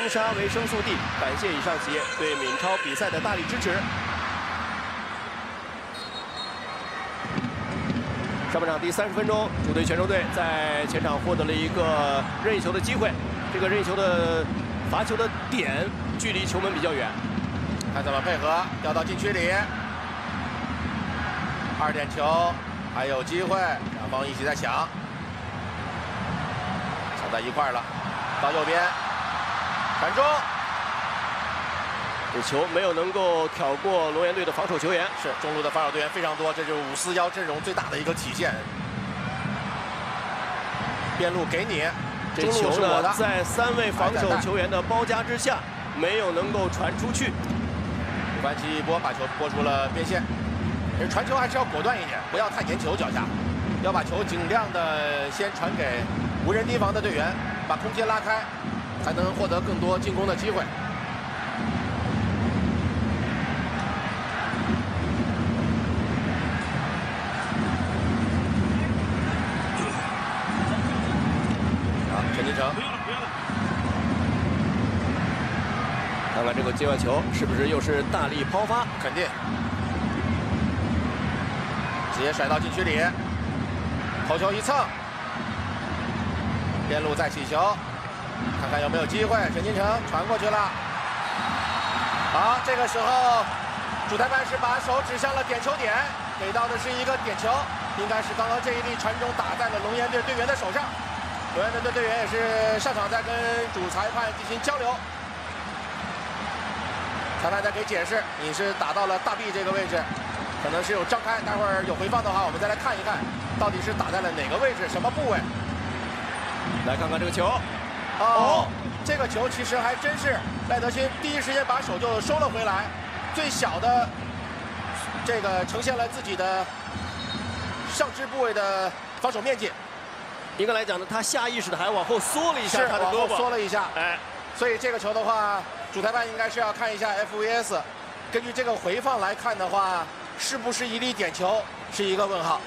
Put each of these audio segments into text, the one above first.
冰沙为生速递，感谢以上企业对闽超比赛的大力支持。上半场第30分钟，主队泉州队在前场获得了一个任意球的机会，这个任意球的罚球的点距离球门比较远， 看怎么配合，掉到禁区里，2点球还有机会，两方一起在抢，抢在一块了，到右边传中。 这球没有能够挑过龙岩队的防守球员， 是中路的防守队员非常多，这就是541阵容最大的一个体现。边路给你， 这球呢在3位防守球员的包夹之下，没有能够传出去。 鲁班奇一波把球拨出了边线，这传球还是要果断一点，不要太粘球脚下，要把球尽量的先传给无人提防的队员，把空间拉开，才能获得更多进攻的机会。 陈金城， 看看这个接完球是不是又是大力抛发？ 肯定，直接甩到禁区里，头球一蹭，边路再起球，看看有没有机会。陈金城传过去了，好，这个时候主裁判是把手指向了点球点，给到的是一个点球，应该是刚刚这一粒传中打在了龙岩队队员的手上。 龙岩队的队员也是上场在跟主裁判进行交流，裁判在给解释，你是打到了大臂这个位置，可能是有张开，待会儿有回放的话，我们再来看一看，到底是打在了哪个位置，什么部位。 来看看这个球， 哦，这个球其实还真是赖德兴第一时间把手就收了回来，最小的这个呈现了自己的上肢部位的防守面积。 应该来讲呢，他下意识的还往后缩了一下他的胳膊， 缩了一下。 哎， 所以这个球的话，主裁判应该是要看一下 FVS。根据这个回放来看的话，是不是一粒点球是一个问号。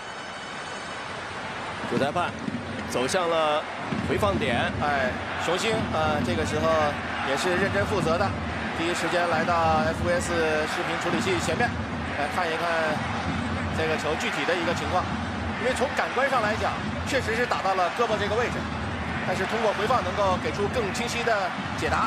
主裁判走向了回放点。 哎，熊星这个时候也是认真负责的，第一时间来到 FVS 视频处理器前面来看一看这个球具体的一个情况。因为从感官上来讲，确实是打到了胳膊这个位置，但是通过回放能够给出更清晰的解答。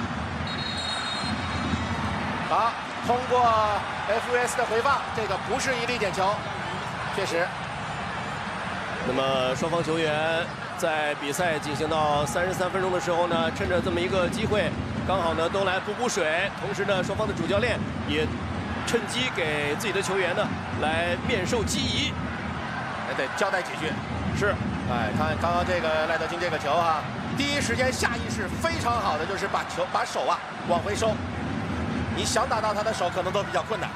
好，通过 FVS 的回放，这个不是一粒点球，确实。 那么双方球员在比赛进行到33分钟的时候呢，趁着这么一个机会，刚好呢都来补水，同时呢双方的主教练也趁机给自己的球员呢来面授机宜。 得交代几句， 是， 哎，看刚刚这个赖德金这个球哈，第一时间下意识非常好的就是把手啊往回收，你想打到他的手可能都比较困难，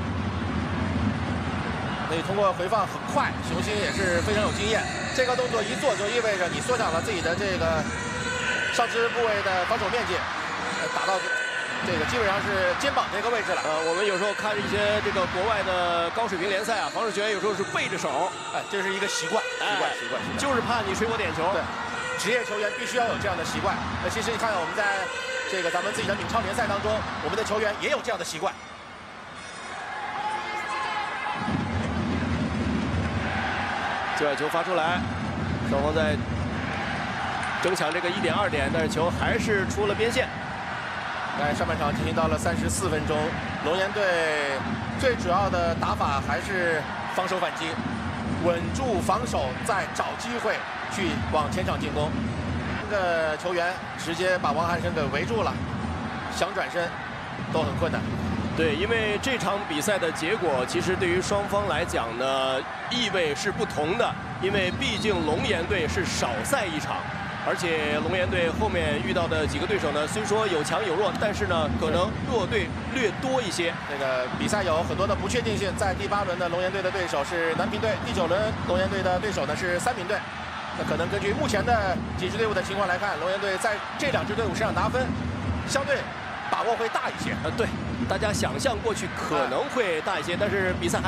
所以通过回放很快，熊星也是非常有经验，这个动作一做就意味着你缩小了自己的这个上肢部位的防守面积，打到。 这个基本上是肩膀这个位置了。 我们有时候看一些这个国外的高水平联赛啊，防守球员有时候是背着手， 哎，这是一个习惯，习惯， 就是怕你吹我点球。 对，职业球员必须要有这样的习惯。那其实你看看我们在这个咱们自己的闽超联赛当中，我们的球员也有这样的习惯。 界外球发出来，双方在争抢这个1点、2点，但是球还是出了边线。 在上半场进行到了34分钟，龙岩队最主要的打法还是防守反击，稳住防守，再找机会去往前场进攻。这个球员直接把王汉生给围住了，想转身都很困难。 对，因为这场比赛的结果其实对于双方来讲呢，意味是不同的，因为毕竟龙岩队是少赛一场。 而且龙岩队后面遇到的几个对手呢，虽说有强有弱，但是呢，可能弱队略多一些。 这个比赛有很多的不确定性，在第8轮的龙岩队的对手是南平队，第9轮龙岩队的对手呢是三品队。那可能根据目前的几支队伍的情况来看，龙岩队在这2支队伍身上拿分，相对把握会大一些。 对，大家想象过去可能会大一些，但是比赛还。